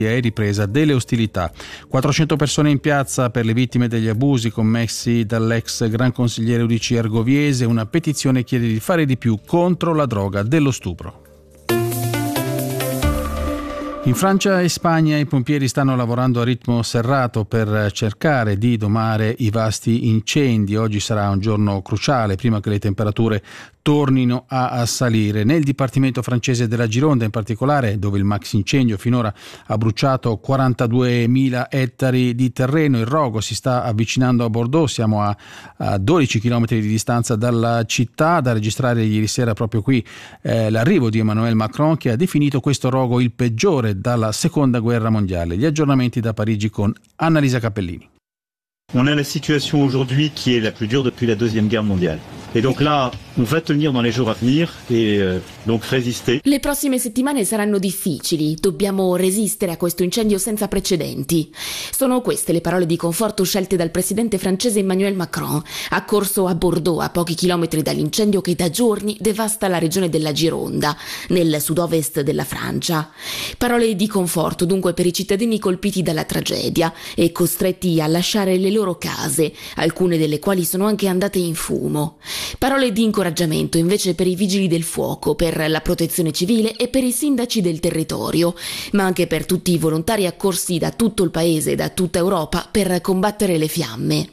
e ripresa delle ostilità. 400 persone in piazza per le vittime degli abusi commessi dall'ex gran consigliere UDC Ergoviese. Una petizione chiede di fare di più contro la droga dello stupro. In Francia e Spagna i pompieri stanno lavorando a ritmo serrato per cercare di domare i vasti incendi. Oggi sarà un giorno cruciale prima che le temperature tornino a salire. Nel dipartimento francese della Gironda, in particolare, dove il max incendio finora ha bruciato 42.000 ettari di terreno, il rogo si sta avvicinando a Bordeaux. Siamo a 12 km di distanza dalla città. Da registrare ieri sera proprio qui l'arrivo di Emmanuel Macron, che ha definito questo rogo il peggiore dalla seconda guerra mondiale. Gli aggiornamenti da Parigi con Annalisa Cappellini. On a la situation aujourd'hui qui est la plus dure depuis la Deuxième Guerre mondiale. Et donc là, on va tenir dans les jours à venir et donc résister. Le prossime settimane saranno difficili, dobbiamo resistere a questo incendio senza precedenti. Sono queste le parole di conforto scelte dal presidente francese Emmanuel Macron, accorso a Bordeaux, a pochi chilometri dall'incendio che da giorni devasta la regione della Gironda, nel sud-ovest della Francia. Parole di conforto dunque per i cittadini colpiti dalla tragedia e costretti a lasciare le loro case, alcune delle quali sono anche andate in fumo. Parole di incoraggiamento invece per i vigili del fuoco, per la protezione civile e per i sindaci del territorio, ma anche per tutti i volontari accorsi da tutto il paese e da tutta Europa per combattere le fiamme.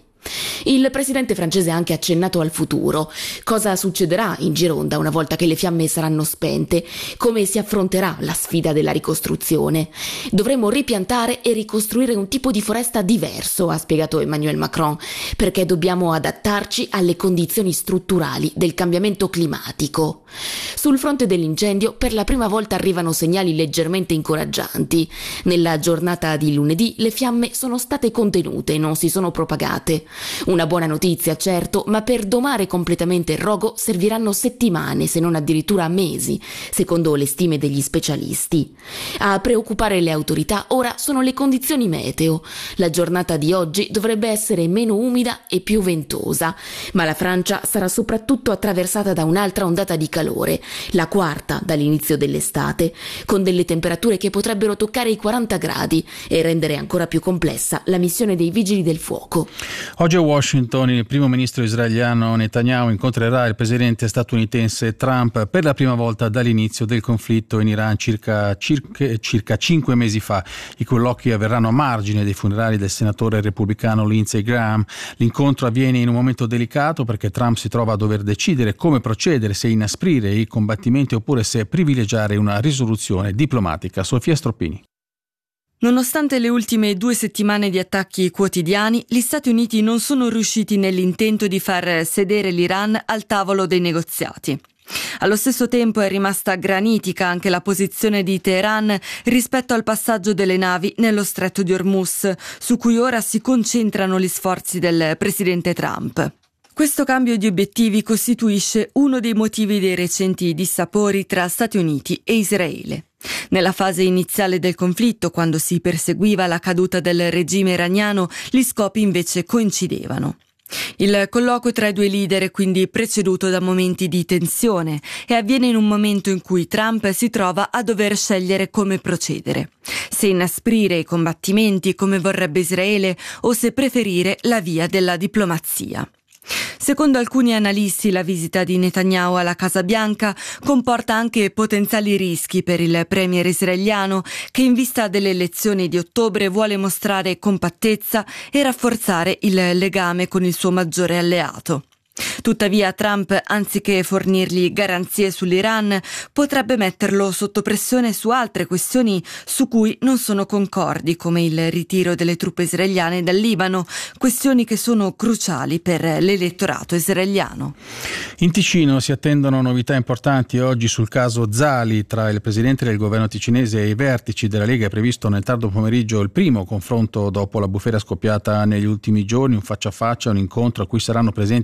Il presidente francese ha anche accennato al futuro. Cosa succederà in Gironda una volta che le fiamme saranno spente? Come si affronterà la sfida della ricostruzione? Dovremo ripiantare e ricostruire un tipo di foresta diverso, ha spiegato Emmanuel Macron, perché dobbiamo adattarci alle condizioni strutturali del cambiamento climatico. Sul fronte dell'incendio, per la prima volta arrivano segnali leggermente incoraggianti. Nella giornata di lunedì le fiamme sono state contenute e non si sono propagate. Una buona notizia, certo, ma per domare completamente il rogo serviranno settimane, se non addirittura mesi, secondo le stime degli specialisti. A preoccupare le autorità ora sono le condizioni meteo. La giornata di oggi dovrebbe essere meno umida e più ventosa, ma la Francia sarà soprattutto attraversata da un'altra ondata di calore, la quarta dall'inizio dell'estate, con delle temperature che potrebbero toccare i 40 gradi e rendere ancora più complessa la missione dei vigili del fuoco. Oggi a Washington il primo ministro israeliano Netanyahu incontrerà il presidente statunitense Trump per la prima volta dall'inizio del conflitto in Iran circa 5 mesi fa. I colloqui avverranno a margine dei funerali del senatore repubblicano Lindsey Graham. L'incontro avviene in un momento delicato perché Trump si trova a dover decidere come procedere, se inasprire i combattimenti oppure se privilegiare una risoluzione diplomatica. Sofia Stroppini. Nonostante le ultime 2 settimane di attacchi quotidiani, gli Stati Uniti non sono riusciti nell'intento di far sedere l'Iran al tavolo dei negoziati. Allo stesso tempo è rimasta granitica anche la posizione di Teheran rispetto al passaggio delle navi nello stretto di Hormuz, su cui ora si concentrano gli sforzi del presidente Trump. Questo cambio di obiettivi costituisce uno dei motivi dei recenti dissapori tra Stati Uniti e Israele. Nella fase iniziale del conflitto, quando si perseguiva la caduta del regime iraniano, gli scopi invece coincidevano. Il colloquio tra i due leader è quindi preceduto da momenti di tensione e avviene in un momento in cui Trump si trova a dover scegliere come procedere, se inasprire i combattimenti come vorrebbe Israele o se preferire la via della diplomazia. Secondo alcuni analisti, la visita di Netanyahu alla Casa Bianca comporta anche potenziali rischi per il premier israeliano, che in vista delle elezioni di ottobre vuole mostrare compattezza e rafforzare il legame con il suo maggiore alleato. Tuttavia Trump, anziché fornirgli garanzie sull'Iran, potrebbe metterlo sotto pressione su altre questioni su cui non sono concordi, come il ritiro delle truppe israeliane dal Libano, questioni che sono cruciali per l'elettorato israeliano. In Ticino si attendono novità importanti oggi sul caso Zali. Tra il presidente del governo ticinese e i vertici della Lega è previsto nel tardo pomeriggio il primo confronto dopo la bufera scoppiata negli ultimi giorni, un faccia a faccia, un incontro a cui saranno presenti tra gli altri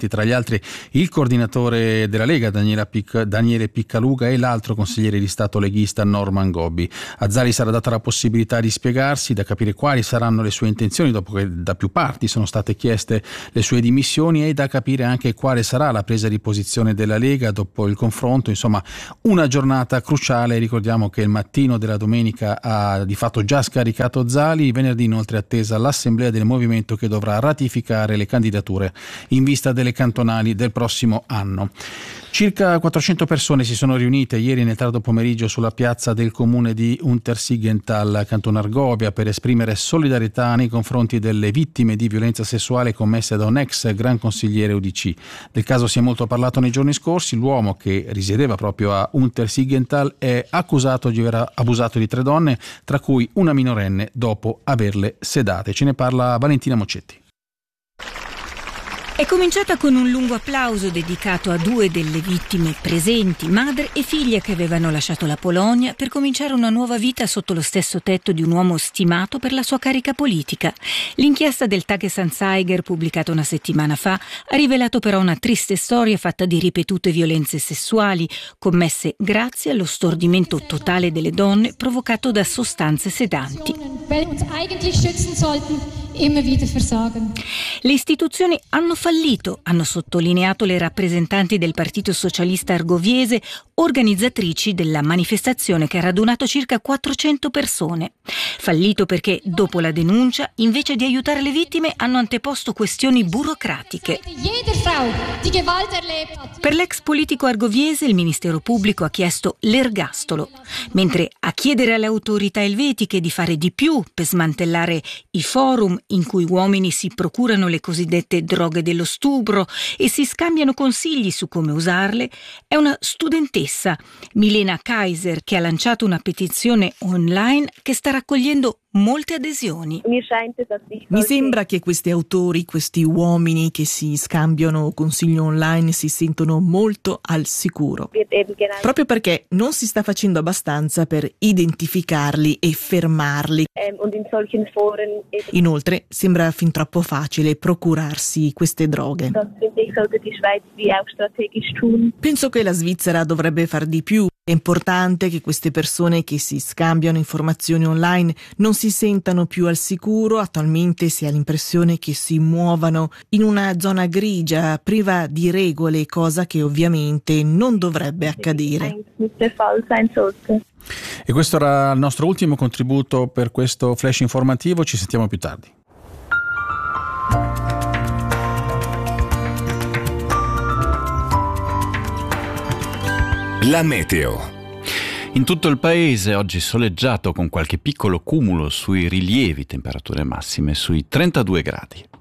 altri il coordinatore della Lega Daniele Piccaluga e l'altro consigliere di Stato leghista Norman Gobbi. A Zali sarà data la possibilità di spiegarsi, da capire quali saranno le sue intenzioni dopo che da più parti sono state chieste le sue dimissioni, e da capire anche quale sarà la presa di posizione della Lega dopo il confronto. Insomma, una giornata cruciale. Ricordiamo che il mattino della domenica ha di fatto già scaricato Zali, venerdì inoltre attesa l'assemblea del movimento che dovrà ratificare le candidature in vista delle cantonali del prossimo anno. Circa 400 persone si sono riunite ieri nel tardo pomeriggio sulla piazza del comune di Untersiggenthal, Canton Argovia, per esprimere solidarietà nei confronti delle vittime di violenza sessuale commesse da un ex gran consigliere UDC. Del caso si è molto parlato nei giorni scorsi. L'uomo, che risiedeva proprio a Untersiggenthal, è accusato di aver abusato di 3 donne, tra cui una minorenne, dopo averle sedate. Ce ne parla Valentina Moccetti. È cominciata con un lungo applauso dedicato a 2 delle vittime presenti, madre e figlia, che avevano lasciato la Polonia per cominciare una nuova vita sotto lo stesso tetto di un uomo stimato per la sua carica politica. L'inchiesta del Tagesanzeiger, pubblicata una settimana fa, ha rivelato però una triste storia fatta di ripetute violenze sessuali, commesse grazie allo stordimento totale delle donne provocato da sostanze sedanti. Le istituzioni hanno fallito, hanno sottolineato le rappresentanti del Partito Socialista Argoviese, organizzatrici della manifestazione che ha radunato circa 400 persone. Fallito perché, dopo la denuncia, invece di aiutare le vittime, hanno anteposto questioni burocratiche. Per l'ex politico argoviese il Ministero Pubblico ha chiesto l'ergastolo, mentre a chiedere alle autorità elvetiche di fare di più per smantellare i forum in cui uomini si procurano le cosiddette droghe dello stupro e si scambiano consigli su come usarle, è una studentessa, Milena Kaiser, che ha lanciato una petizione online che sta raccogliendo molte adesioni. Mi sembra che questi autori, questi uomini che si scambiano consigli online, si sentono molto al sicuro, proprio perché non si sta facendo abbastanza per identificarli e fermarli. Inoltre sembra fin troppo facile procurarsi queste droghe. Penso che la Svizzera dovrebbe far di più. È importante che queste persone che si scambiano informazioni online non si sentano più al sicuro. Attualmente si ha l'impressione che si muovano in una zona grigia, priva di regole, cosa che ovviamente non dovrebbe accadere. E questo era il nostro ultimo contributo per questo flash informativo. Ci sentiamo più tardi. La meteo. In tutto il paese oggi soleggiato con qualche piccolo cumulo sui rilievi, temperature massime sui 32 gradi.